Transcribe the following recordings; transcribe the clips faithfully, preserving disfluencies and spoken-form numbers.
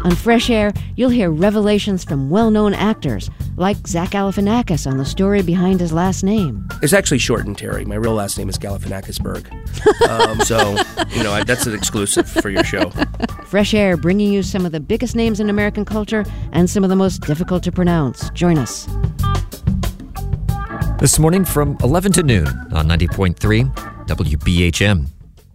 On Fresh Air, you'll hear revelations from well-known actors, like Zach Galifianakis on the story behind his last name. It's actually shortened, Terry. My real last name is Galifianakisberg. um, so, you know, I, that's an exclusive for your show. Fresh Air, bringing you some of the biggest names in American culture and some of the most difficult to pronounce. Join us. This morning from eleven to noon on ninety point three W B H M.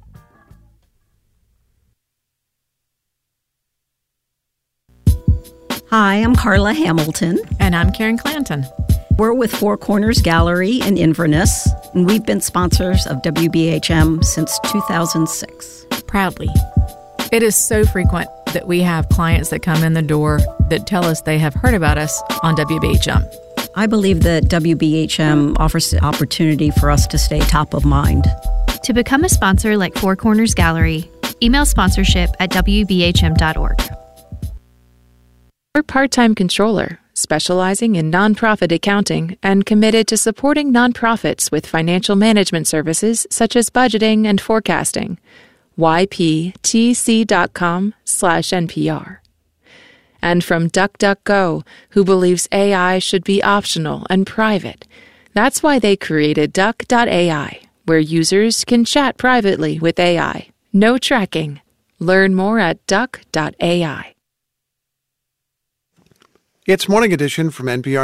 Hi, I'm Carla Hamilton. And I'm Karen Clanton. We're with Four Corners Gallery in Inverness, and we've been sponsors of W B H M since two thousand six. Proudly. It is so frequent that we have clients that come in the door that tell us they have heard about us on W B H M. I believe that W B H M offers the opportunity for us to stay top of mind. To become a sponsor like Four Corners Gallery, email sponsorship at w b h m dot org. We're part-time controller, specializing in nonprofit accounting and committed to supporting nonprofits with financial management services such as budgeting and forecasting. y p t c dot com slash N P R. And from DuckDuckGo, who believes A I should be optional and private. That's why they created Duck dot A I, where users can chat privately with A I. No tracking. Learn more at Duck dot A I. It's Morning Edition from N P R.